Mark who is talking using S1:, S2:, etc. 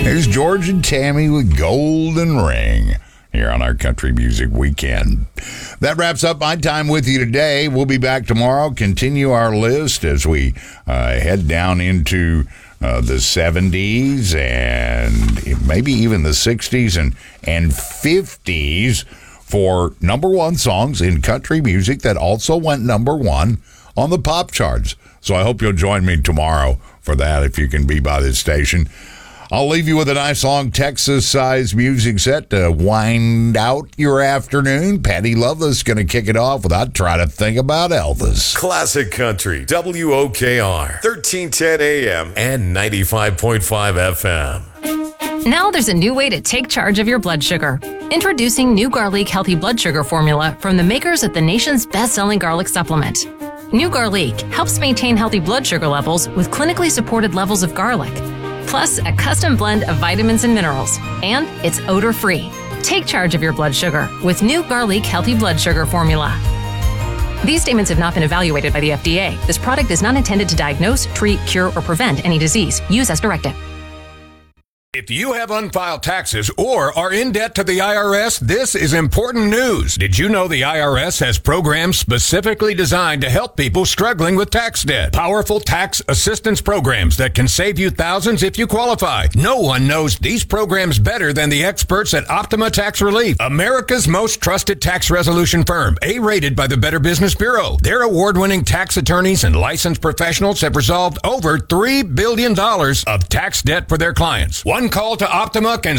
S1: Here's George and Tammy with Golden Ring here on our Country Music Weekend. That wraps up my time with you today. We'll be back tomorrow, continue our list as we head down into the 70s and maybe even the 60s and 50s for number one songs in country music that also went number one on the pop charts. So I hope you'll join me tomorrow for that if you can be by this station. I'll leave you with a nice long Texas-sized music set to wind out your afternoon. Patty Loveless going to kick it off without trying to think about Elvis.
S2: Classic Country, WOKR, 1310 AM and 95.5 FM.
S3: Now there's a new way to take charge of your blood sugar. Introducing New Garlic Healthy Blood Sugar Formula from the makers of the nation's best-selling garlic supplement. New Garlic helps maintain healthy blood sugar levels with clinically supported levels of garlic, plus a custom blend of vitamins and minerals, and it's odor-free. Take charge of your blood sugar with New Garlic Healthy Blood Sugar Formula. These statements have not been evaluated by the FDA. This product is not intended to diagnose, treat, cure, or prevent any disease. Use as directed.
S4: If you have unfiled taxes or are in debt to the IRS, this is important news. Did you know the IRS has programs specifically designed to help people struggling with tax debt? Powerful tax assistance programs that can save you thousands if you qualify. No one knows these programs better than the experts at Optima Tax Relief, America's most trusted tax resolution firm, A-rated by the Better Business Bureau. Their award-winning tax attorneys and licensed professionals have resolved over $3 billion of tax debt for their clients. One call to Optima can